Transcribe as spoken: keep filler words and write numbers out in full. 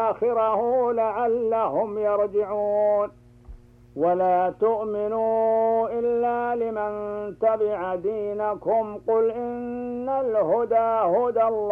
آخره لعلهم يرجعون. ولا تؤمنوا إلا لمن تبع دينكم قل إن الهدى هدى الله